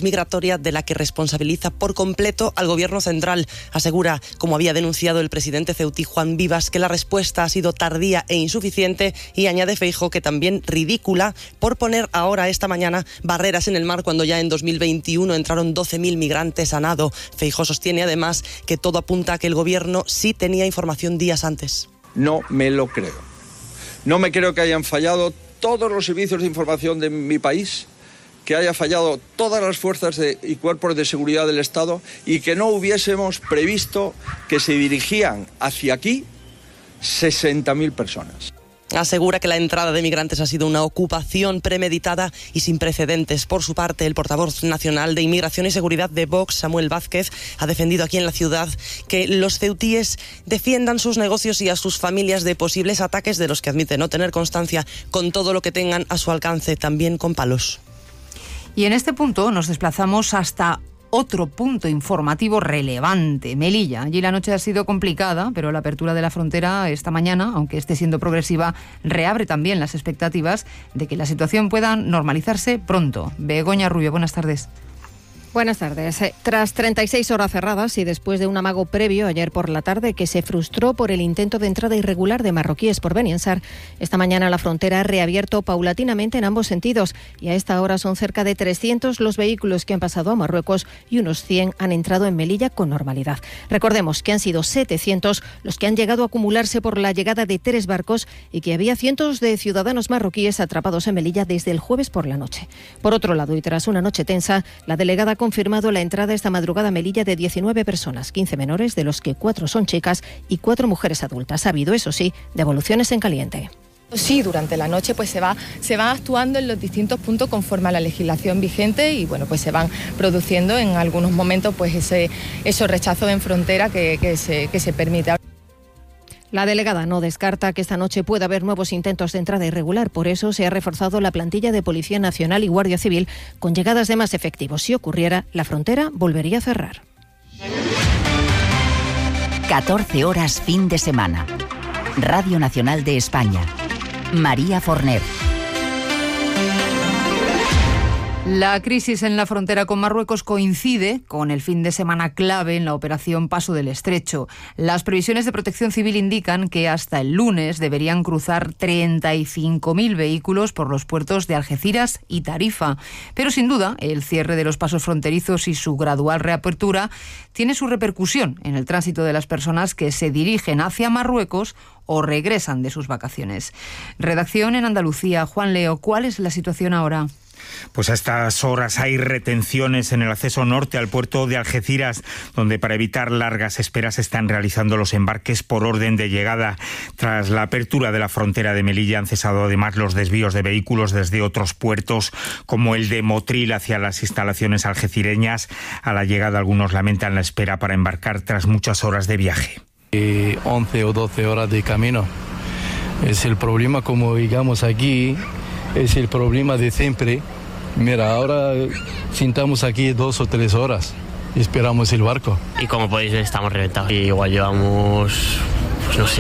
migratoria de la que responsabiliza por completo al gobierno central. Asegura, como había denunciado el presidente ceutí Juan Vivas, que la respuesta ha sido tardía e insuficiente, y añade Feijóo que también ridícula por poner ahora, esta mañana, barreras en el mar cuando ya en 2021 entraron 12.000 migrantes a nado. Feijóo sostiene además que todo apunta a que el gobierno sí tenía información días antes. No me lo creo. No me creo que hayan fallado todos los servicios de información de mi país, que haya fallado todas las fuerzas y cuerpos de seguridad del Estado y que no hubiésemos previsto que se dirigían hacia aquí 60.000 personas. Asegura que la entrada de migrantes ha sido una ocupación premeditada y sin precedentes. Por su parte, el portavoz nacional de Inmigración y Seguridad de Vox, Samuel Vázquez, ha defendido aquí en la ciudad que los ceutíes defiendan sus negocios y a sus familias de posibles ataques de los que admite no tener constancia, con todo lo que tengan a su alcance, también con palos. Y en este punto nos desplazamos hasta otro punto informativo relevante, Melilla. Allí la noche ha sido complicada, pero la apertura de la frontera esta mañana, aunque esté siendo progresiva, reabre también las expectativas de que la situación pueda normalizarse pronto. Begoña Rubio, buenas tardes. Buenas tardes. Tras 36 horas cerradas y después de un amago previo ayer por la tarde que se frustró por el intento de entrada irregular de marroquíes por Beniansar, esta mañana la frontera ha reabierto paulatinamente en ambos sentidos y a esta hora son cerca de 300 los vehículos que han pasado a Marruecos y unos 100 han entrado en Melilla con normalidad. Recordemos que han sido 700 los que han llegado a acumularse por la llegada de 3 barcos y que había cientos de ciudadanos marroquíes atrapados en Melilla desde el jueves por la noche. Por otro lado, y tras una noche tensa, la delegada ha confirmado la entrada esta madrugada a Melilla de 19 personas, 15 menores, de los que 4 son chicas y 4 mujeres adultas. Ha habido, eso sí, devoluciones en caliente. Sí, durante la noche pues se va actuando en los distintos puntos conforme a la legislación vigente y bueno, pues se van produciendo en algunos momentos pues esos rechazos en frontera que se permite. La delegada no descarta que esta noche pueda haber nuevos intentos de entrada irregular. Por eso se ha reforzado la plantilla de Policía Nacional y Guardia Civil con llegadas de más efectivos. Si ocurriera, la frontera volvería a cerrar. 14 horas fin de semana. Radio Nacional de España. María Forner. La crisis en la frontera con Marruecos coincide con el fin de semana clave en la operación Paso del Estrecho. Las previsiones de Protección Civil indican que hasta el lunes deberían cruzar 35.000 vehículos por los puertos de Algeciras y Tarifa. Pero sin duda, el cierre de los pasos fronterizos y su gradual reapertura tiene su repercusión en el tránsito de las personas que se dirigen hacia Marruecos o regresan de sus vacaciones. Redacción en Andalucía. Juan Leo, ¿cuál es la situación ahora? Pues a estas horas hay retenciones en el acceso norte al puerto de Algeciras, donde para evitar largas esperas se están realizando los embarques por orden de llegada. Tras la apertura de la frontera de Melilla han cesado además los desvíos de vehículos desde otros puertos, como el de Motril hacia las instalaciones algecireñas. A la llegada algunos lamentan la espera para embarcar tras muchas horas de viaje. 11 o 12 horas de camino. Es el problema, como digamos aquí, es el problema de siempre. Mira, ahora sentamos aquí 2 o 3 horas y esperamos el barco. Y como podéis ver, estamos reventados. Y igual llevamos, pues no sé,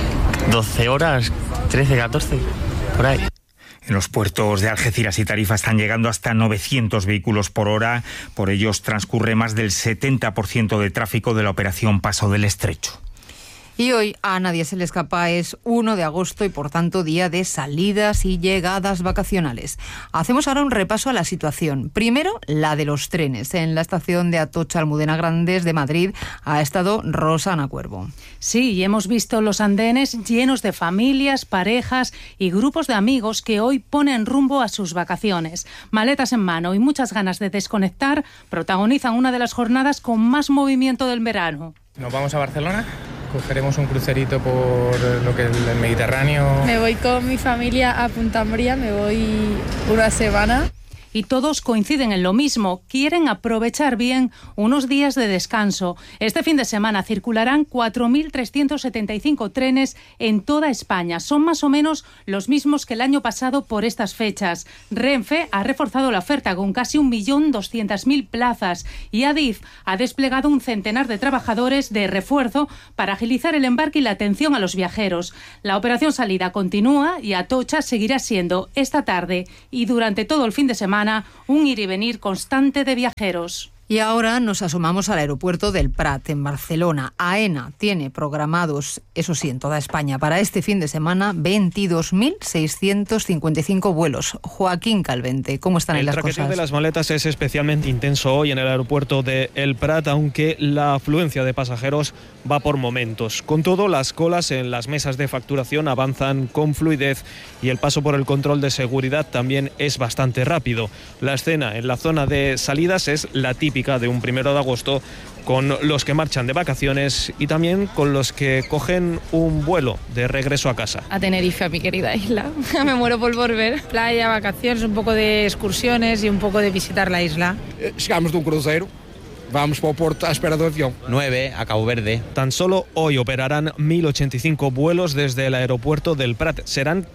12 horas, 13, 14, por ahí. En los puertos de Algeciras y Tarifa están llegando hasta 900 vehículos por hora. Por ellos transcurre más del 70% de tráfico de la operación Paso del Estrecho. Y hoy a nadie se le escapa, es 1 de agosto y por tanto día de salidas y llegadas vacacionales. Hacemos ahora un repaso a la situación. Primero, la de los trenes. En la estación de Atocha Almudena Grandes de Madrid ha estado Rosana Cuervo. Sí, y hemos visto los andenes llenos de familias, parejas y grupos de amigos que hoy ponen rumbo a sus vacaciones. Maletas en mano y muchas ganas de desconectar protagonizan una de las jornadas con más movimiento del verano. Nos vamos a Barcelona. Cogeremos un crucerito por lo que es el Mediterráneo. Me voy con mi familia a Punta Moria, me voy una semana. Y todos coinciden en lo mismo, quieren aprovechar bien unos días de descanso. Este fin de semana circularán 4.375 trenes en toda España. Son más o menos los mismos que el año pasado por estas fechas. Renfe ha reforzado la oferta con casi 1.200.000 plazas y Adif ha desplegado un centenar de trabajadores de refuerzo para agilizar el embarque y la atención a los viajeros. La operación salida continúa y Atocha seguirá siendo esta tarde y durante todo el fin de semana semana un ir y venir constante de viajeros. Y ahora nos asomamos al aeropuerto del Prat, en Barcelona. AENA tiene programados, eso sí, en toda España, para este fin de semana, 22.655 vuelos. Joaquín Calvente, ¿cómo están ahí las cosas? El traqueteo de las maletas es especialmente intenso hoy en el aeropuerto de El Prat, aunque la afluencia de pasajeros va por momentos. Con todo, las colas en las mesas de facturación avanzan con fluidez y el paso por el control de seguridad también es bastante rápido. La escena en la zona de salidas es la típica de un 1 de agosto, con los que marchan de vacaciones y también con los que cogen un vuelo de regreso a casa. A Tenerife, a mi querida isla. Me muero por volver. Playa, vacaciones, un poco de excursiones y un poco de visitar la isla. Llegamos de un crucero. Vamos para el puerto a espera del avión. 9 a Cabo Verde. Tan solo hoy operarán 1.085 vuelos desde el aeropuerto del Prat. Serán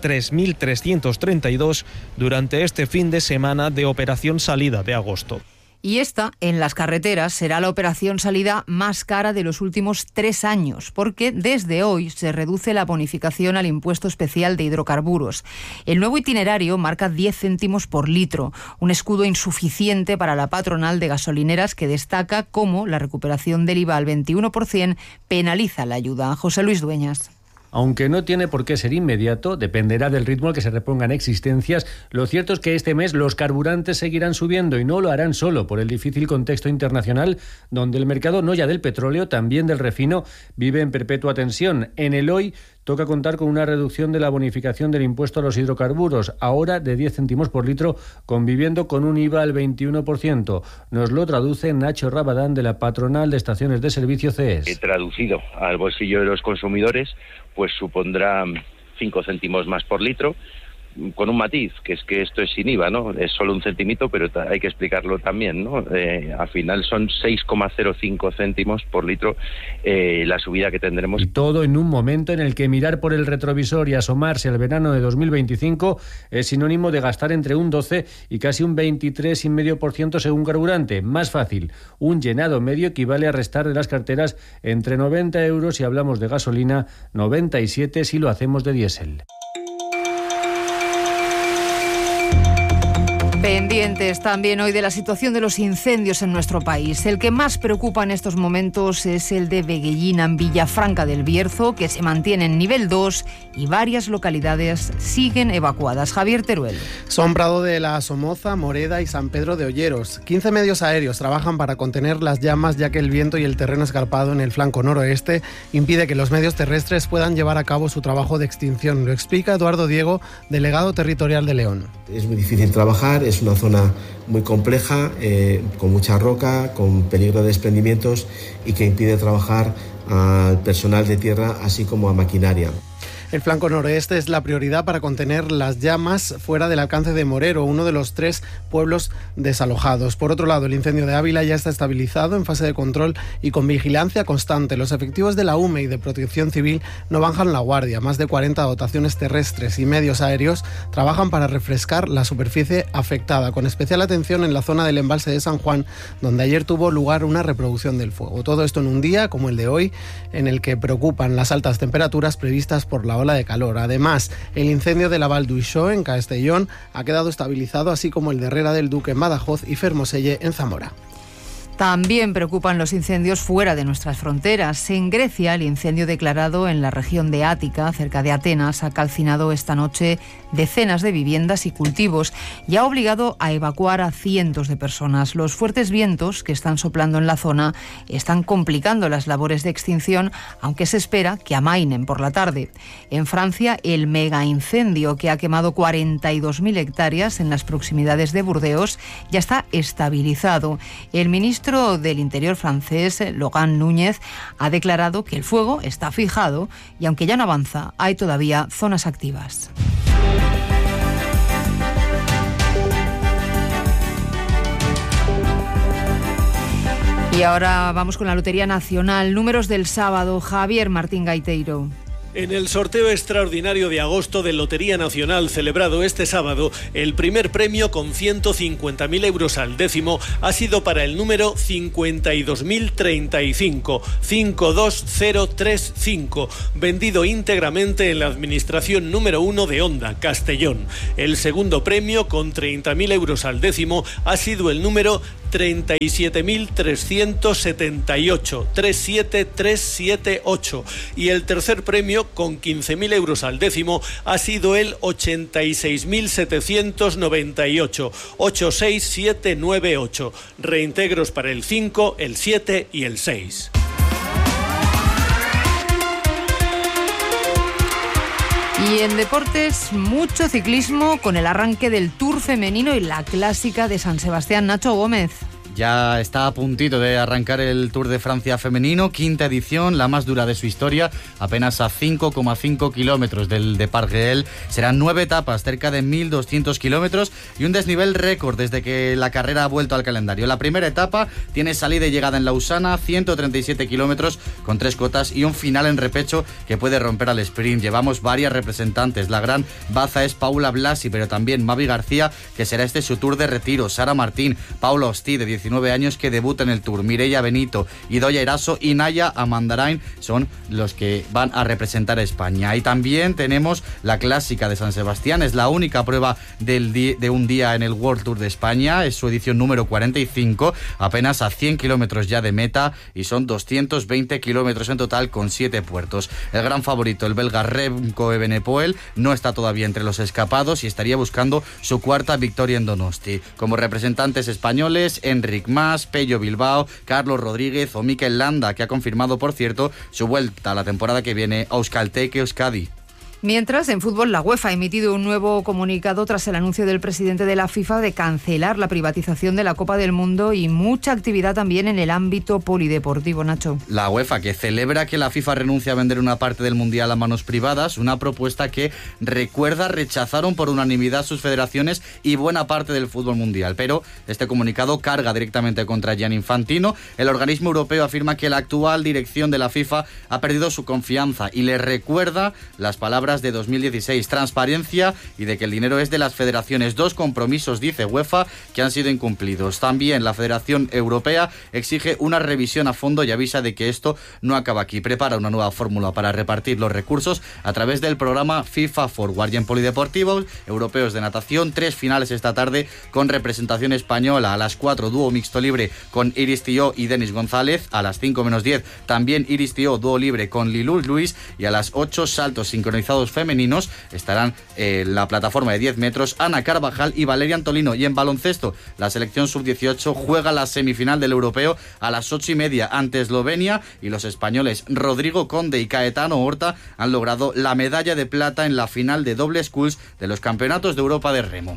3.332 durante este fin de semana de operación salida de agosto. Y esta, en las carreteras, será la operación salida más cara de los últimos 3 años, porque desde hoy se reduce la bonificación al impuesto especial de hidrocarburos. El nuevo itinerario marca 10 céntimos por litro, un escudo insuficiente para la patronal de gasolineras, que destaca cómo la recuperación del IVA al 21% penaliza la ayuda. José Luis Dueñas. Aunque no tiene por qué ser inmediato, dependerá del ritmo al que se repongan existencias. Lo cierto es que este mes los carburantes seguirán subiendo y no lo harán solo por el difícil contexto internacional, donde el mercado no ya del petróleo, también del refino, vive en perpetua tensión. En el hoy toca contar con una reducción de la bonificación del impuesto a los hidrocarburos, ahora de 10 céntimos por litro, conviviendo con un IVA al 21%. Nos lo traduce Nacho Rabadán, de la patronal de estaciones de servicio CES. Traducido al bolsillo de los consumidores, pues supondrá 5 céntimos más por litro, con un matiz, que es que esto es sin IVA, ¿no? Es solo un centimito, pero hay que explicarlo también, ¿no? Al final son 6,05 céntimos por litro la subida que tendremos. Y todo en un momento en el que mirar por el retrovisor y asomarse al verano de 2025 es sinónimo de gastar entre un 12 y casi un 23,5% según carburante. Más fácil, un llenado medio equivale a restar de las carteras entre 90 euros si hablamos de gasolina, 97 si lo hacemos de diésel. Pendientes también hoy de la situación de los incendios en nuestro país. El que más preocupa en estos momentos es el de Veguellina, en Villafranca del Bierzo, que se mantiene en nivel 2 y varias localidades siguen evacuadas. Javier Teruel. Son Prado de la Somoza, Moreda y San Pedro de Olleros. 15 medios aéreos trabajan para contener las llamas, ya que el viento y el terreno escarpado en el flanco noroeste impide que los medios terrestres puedan llevar a cabo su trabajo de extinción. Lo explica Eduardo Diego, delegado territorial de León. Es muy difícil trabajar, es una zona muy compleja, con mucha roca, con peligro de desprendimientos y que impide trabajar al personal de tierra así como a maquinaria. El flanco noroeste es la prioridad para contener las llamas fuera del alcance de Morero, uno de los 3 pueblos desalojados. Por otro lado, el incendio de Ávila ya está estabilizado, en fase de control y con vigilancia constante. Los efectivos de la UME y de Protección Civil no bajan la guardia. Más de 40 dotaciones terrestres y medios aéreos trabajan para refrescar la superficie afectada, con especial atención en la zona del embalse de San Juan, donde ayer tuvo lugar una reproducción del fuego. Todo esto en un día como el de hoy, en el que preocupan las altas temperaturas previstas por la ola de calor. Además, el incendio de la Val d'Uixó en Castellón ha quedado estabilizado, así como el de Herrera del Duque en Badajoz y Fermoselle en Zamora. También preocupan los incendios fuera de nuestras fronteras. En Grecia, el incendio declarado en la región de Ática, cerca de Atenas, ha calcinado esta noche decenas de viviendas y cultivos y ha obligado a evacuar a cientos de personas. Los fuertes vientos que están soplando en la zona están complicando las labores de extinción, aunque se espera que amainen por la tarde. En Francia, el mega incendio que ha quemado 42.000 hectáreas en las proximidades de Burdeos ya está estabilizado. El ministro del Interior francés, Laurent Núñez, ha declarado que el fuego está fijado y, aunque ya no avanza, hay todavía zonas activas. Y ahora vamos con la Lotería Nacional. Números del sábado. Javier Martín Gaiteiro. En el sorteo extraordinario de agosto de Lotería Nacional celebrado este sábado, el primer premio con 150.000 euros al décimo ha sido para el número 52.035, 52035, vendido íntegramente en la Administración número 1 de Onda, Castellón. El segundo premio con 30.000 euros al décimo ha sido el número 37.378, 37378, y el tercer premio con 15.000 euros al décimo ha sido el 86.798, 86798, reintegros para el 5, el 7 y el 6. Y en deportes, mucho ciclismo con el arranque del Tour femenino y la clásica de San Sebastián. Nacho Gómez. Ya está a puntito de arrancar el Tour de Francia femenino, quinta edición, la más dura de su historia, apenas a 5,5 kilómetros del Départ Réel. Serán 9 etapas, cerca de 1.200 kilómetros y un desnivel récord desde que la carrera ha vuelto al calendario. La primera etapa tiene salida y llegada en Lausana, 137 kilómetros con 3 cotas y un final en repecho que puede romper al sprint. Llevamos varias representantes. La gran baza es Paula Blasi, pero también Mavi García, que será este su Tour de retiro. Sara Martín, Paula Ostí, de 19 años, que debuta en el Tour. Mireia Benito, Idoia Eraso y Naya Amandarain son los que van a representar a España. Y también tenemos la clásica de San Sebastián. Es la única prueba de un día en el World Tour de España. Es su edición número 45, apenas a 100 kilómetros ya de meta, y son 220 kilómetros en total con 7 puertos. El gran favorito, el belga Remco Evenepoel, no está todavía entre los escapados y estaría buscando su cuarta victoria en Donosti. Como representantes españoles, Enric Mas, Pello Bilbao, Carlos Rodríguez o Mikel Landa, que ha confirmado, por cierto, su vuelta a la temporada que viene a Euskalteke Euskadi. Mientras, en fútbol, la UEFA ha emitido un nuevo comunicado tras el anuncio del presidente de la FIFA de cancelar la privatización de la Copa del Mundo y mucha actividad también en el ámbito polideportivo, Nacho. La UEFA, que celebra que la FIFA renuncie a vender una parte del Mundial a manos privadas, una propuesta que, recuerda, rechazaron por unanimidad sus federaciones y buena parte del fútbol mundial. Pero este comunicado carga directamente contra Gianni Infantino. El organismo europeo afirma que la actual dirección de la FIFA ha perdido su confianza y le recuerda las palabras de 2016, transparencia y de que el dinero es de las federaciones. 2 compromisos, dice UEFA, que han sido incumplidos. También la Federación Europea exige una revisión a fondo y avisa de que esto no acaba aquí. Prepara una nueva fórmula para repartir los recursos a través del programa FIFA Forward. Y en polideportivos europeos de natación, 3 finales esta tarde con representación española. A las 4, dúo mixto libre con Iris Tió y Denis González. A las 5 menos 10, también Iris Tió, dúo libre con Lilou Luis. Y a las 8, saltos sincronizados femeninos. Estarán en la plataforma de 10 metros Ana Carvajal y Valeria Antolino. Y en baloncesto, la selección sub-18 juega la semifinal del europeo a las 8:30 ante Eslovenia, y los españoles Rodrigo Conde y Caetano Horta han logrado la medalla de plata en la final de doble sculls de los campeonatos de Europa de remo.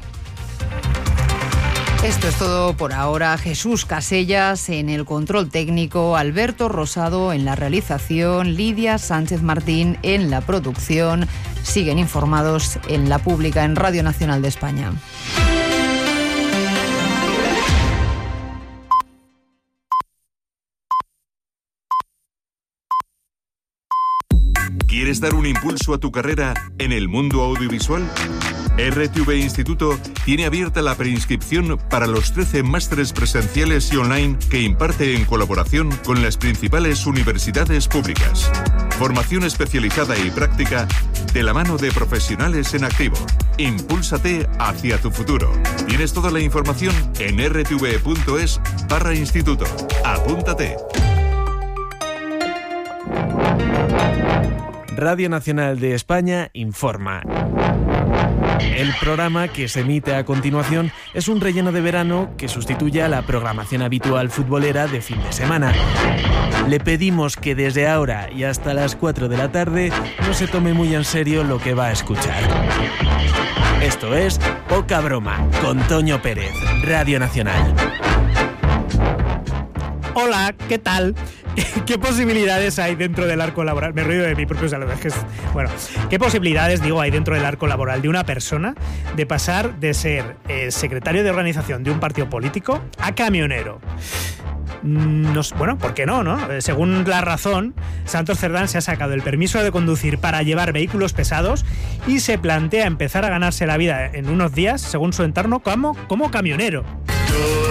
Esto es todo por ahora. Jesús Casellas en el control técnico, Alberto Rosado en la realización, Lidia Sánchez Martín en la producción. Siguen informados en La Pública, en Radio Nacional de España. ¿Quieres dar un impulso a tu carrera en el mundo audiovisual? RTV Instituto tiene abierta la preinscripción para los 13 másteres presenciales y online que imparte en colaboración con las principales universidades públicas. Formación especializada y práctica de la mano de profesionales en activo. Impúlsate hacia tu futuro. Tienes toda la información en rtv.es/instituto. Apúntate. Radio Nacional de España informa. El programa que se emite a continuación es un relleno de verano que sustituye a la programación habitual futbolera de fin de semana. Le pedimos que desde ahora y hasta las 4 de la tarde no se tome muy en serio lo que va a escuchar. Esto es Poca Broma, con Toño Pérez, Radio Nacional. Hola, ¿qué tal? ¿Qué posibilidades hay dentro del arco laboral? Me río de mi propio saludo. Bueno, ¿qué posibilidades, hay dentro del arco laboral de una persona de pasar de ser secretario de organización de un partido político a camionero? Bueno, ¿por qué no? Según La Razón, Santos Cerdán se ha sacado el permiso de conducir para llevar vehículos pesados y se plantea empezar a ganarse la vida en unos días, según su entorno, como camionero.